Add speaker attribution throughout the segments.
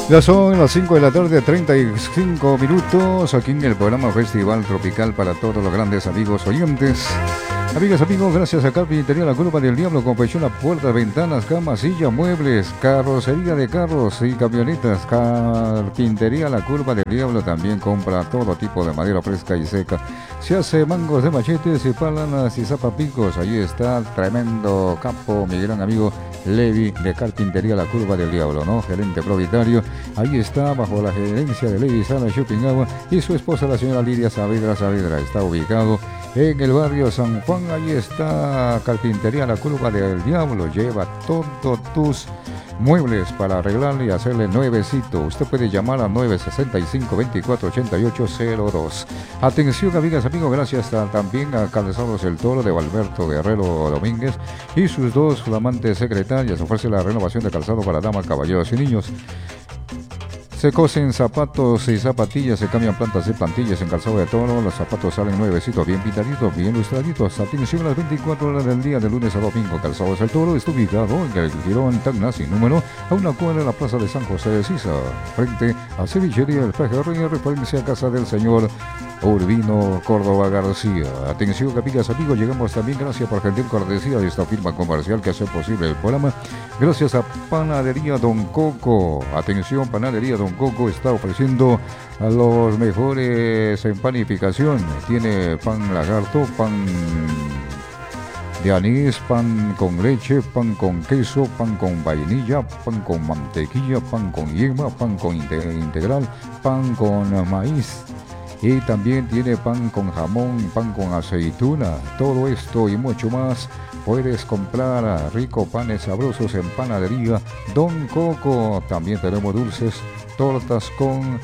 Speaker 1: Ya son las 5 de la tarde, 35 minutos, aquí en el programa Festival Tropical para todos los grandes amigos oyentes. Amigas, amigos, gracias a Carpintería La Curva del Diablo, confecciona puertas, ventanas, camas, silla, muebles, carrocería de carros y camionetas. Carpintería La Curva del Diablo también compra todo tipo de madera fresca y seca. Se hace mangos de machetes y palanas y zapapicos. Ahí está tremendo capo, mi gran amigo Levi de Carpintería La Curva del Diablo, ¿no? Gerente propietario. Ahí está, bajo la gerencia de Levi Sala Shopping y su esposa, la señora Lidia Saavedra. Está ubicado en el barrio San Juan. Ahí está Carpintería La Curva del Diablo. Lleva todos tus muebles para arreglarle y hacerle nuevecito. Usted puede llamar a 965-248802. Atención, amigas, amigos, gracias también a Calzados El Toro de Valberto Guerrero Domínguez y sus dos flamantes secretarias. Ofrece la renovación de calzado para damas, caballeros y niños. Se cosen zapatos y zapatillas, se cambian plantas y plantillas en Calzado de Toro. Los zapatos salen nuevecitos, bien pintaditos, bien lustraditos. Atención a las 24 horas del día, de lunes a domingo. Calzados del Toro está ubicado en el Girón Tacna, sin número, a una cuadra de la plaza de San José de Sisa, frente a Cevichería El Pejerrey, referencia a casa del señor Urbino Córdoba García. Atención, amigas, amigos, llegamos también gracias por gentil cortesía de esta firma comercial que hace posible el programa. Gracias a Panadería Don Coco. Atención, Panadería Don Coco está ofreciendo a los mejores en panificación. Tiene pan lagarto, pan de anís, pan con leche, pan con queso, pan con vainilla, pan con mantequilla, pan con yema, pan con integral, pan con maíz. Y también tiene pan con jamón, pan con aceituna. Todo esto y mucho más puedes comprar rico panes sabrosos en Panadería Don Coco. También tenemos dulces, tortas con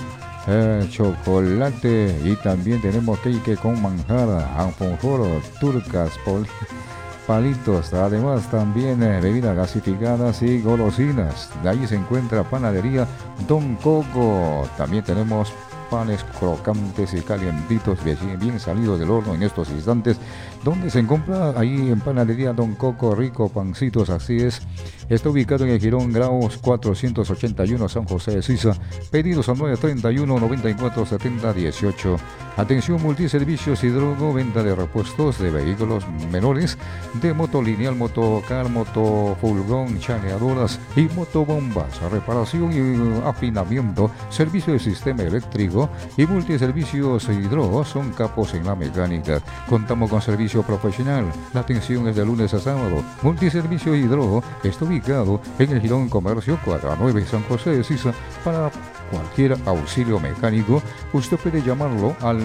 Speaker 1: chocolate y también tenemos cake con manjar, alfajor, turcas, palitos. Además también bebidas gasificadas y golosinas. De ahí se encuentra Panadería Don Coco. También tenemos panes crocantes y calientitos, bien salidos del horno en estos instantes. ¿Dónde se compra? Ahí en Panadería Don Coco, rico pancitos, así es. Está ubicado en el Girón Graus 481, San José de Sisa. Pedidos al 931-9470-18. Atención, multiservicios Hidrogo, venta de repuestos de vehículos menores, de moto lineal, motocar, motofurgón, chaneadoras y motobombas. Reparación y afinamiento, servicio de sistema eléctrico y multiservicios Hidrogo son capos en la mecánica. Contamos con servicio profesional. La atención es de lunes a sábado. Multiservicio Hidrogo está ubicado en el Girón Comercio, cuadra 9, San José de Sisa. Para cualquier auxilio mecánico, usted puede llamarlo al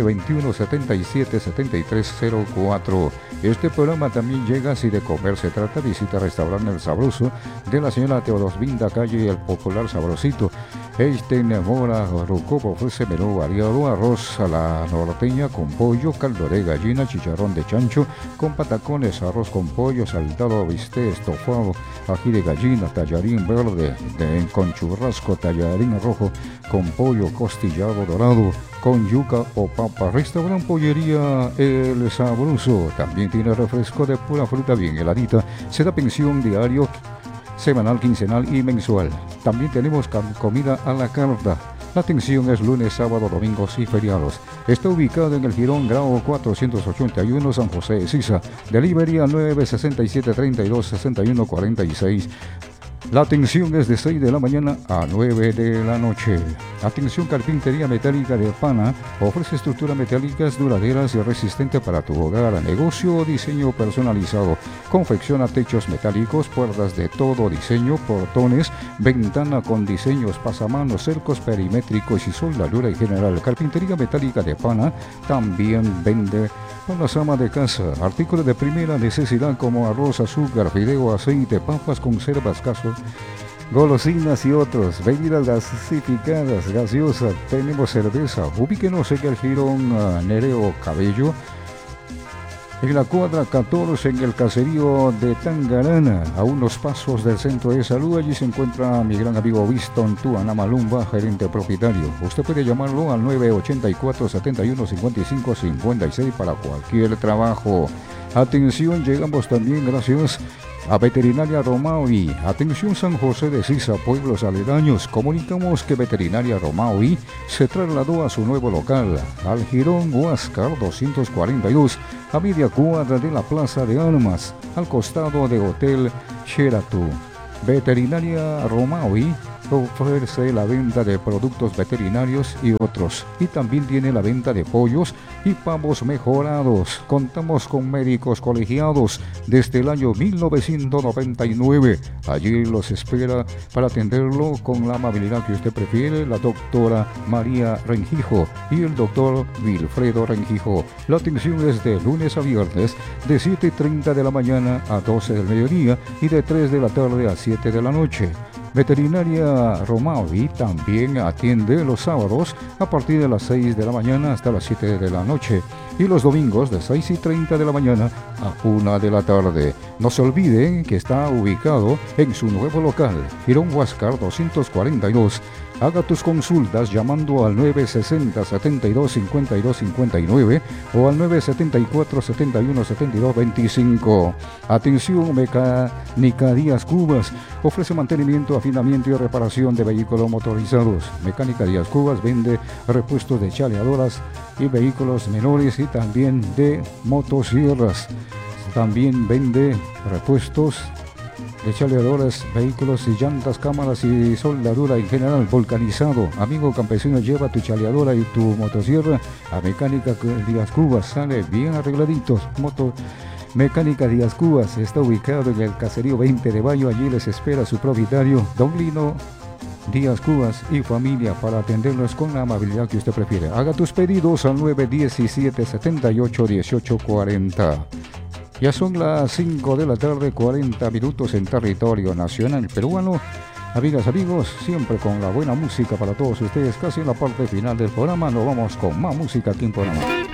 Speaker 1: 921-77-7304. Este programa también llega, si de comer se trata, visita Restaurante El Sabroso de la señora Teodosvinda, calle El Popular Sabrosito. Mora Rocopo ofrece menú variado: arroz a la norteña con pollo, caldo de gallina, chicharrón de chancho con patacones, arroz con pollo, saltado, bistec, estofado, ají de gallina, tallarín verde con churrasco, tallarín rojo con pollo, costillado dorado con yuca o papa. Restaurante Pollería El Sabroso también tiene refresco de pura fruta bien heladita. Se da pensión diario, semanal, quincenal y mensual. También tenemos comida a la carta. La atención es lunes, sábado, domingos y feriados. Está ubicado en el Girón Grau 481, San José de Sisa. Delivery al 967-32-6146. La atención es de 6 de la mañana a 9 de la noche. Atención, Carpintería Metálica de Pana. Ofrece estructuras metálicas duraderas y resistentes para tu hogar, negocio o diseño personalizado. Confecciona techos metálicos, puertas de todo diseño, portones, ventana con diseños, pasamanos, cercos perimétricos y soldadura en general. Carpintería Metálica de Pana también vende para las amas de casa artículos de primera necesidad como arroz, azúcar, fideo, aceite, papas, conservas, quesos, golosinas y otros, bebidas gasificadas, gaseosas. Tenemos cerveza. Ubíquenos en el Girón Nereo Cabello, en la cuadra 14, en el caserío de Tangarana, a unos pasos del centro de salud. Allí se encuentra mi gran amigo Winston Tuana Malumba, gerente propietario. Usted puede llamarlo al 984-71-55-56 para cualquier trabajo. Atención, llegamos también gracias A Veterinaria Romaui, atención San José de Sisa, pueblos aledaños, comunicamos que Veterinaria Romaui se trasladó a su nuevo local, al Jirón Huáscar 242, a media cuadra de la Plaza de Armas, al costado de Hotel Sheraton. Veterinaria Romaui ofrece la venta de productos veterinarios y otros, y también tiene la venta de pollos y pavos mejorados. Contamos con médicos colegiados desde el año 1999. Allí los espera para atenderlo con la amabilidad que usted prefiere la doctora María Rengijo y el doctor Wilfredo Rengijo. La atención es de lunes a viernes de 7:30 de la mañana a 12 del mediodía y de 3 de la tarde a 7 de la noche. Veterinaria Romaui también atiende los sábados a partir de las 6 de la mañana hasta las 7 de la noche y los domingos de 6:30 de la mañana a 1 de la tarde. No se olviden que está ubicado en su nuevo local, Jirón Huáscar 242. Haga tus consultas llamando al 960-72-52-59 o al 974-71-72-25. Atención, Mecánica Díaz Cubas ofrece mantenimiento, afinamiento y reparación de vehículos motorizados. Mecánica Díaz Cubas vende repuestos de chaleadoras y vehículos menores y también de motosierras. También vende repuestos de chaleadoras, vehículos y llantas, cámaras y soldadura en general vulcanizado. Amigo campesino, lleva tu chaleadora y tu motosierra a Mecánica Díaz Cubas, sale bien arregladitos. Mecánica Díaz Cubas está ubicado en el caserío 20 de Mayo. Allí les espera su propietario, Don Lino Díaz Cubas y familia, para atenderlos con la amabilidad que usted prefiere. Haga tus pedidos al 917-78-1840. Ya son las 5 de la tarde, 40 minutos en territorio nacional peruano. Amigas, amigos, siempre con la buena música para todos ustedes. Casi en la parte final del programa, nos vamos con más música aquí en Panamá.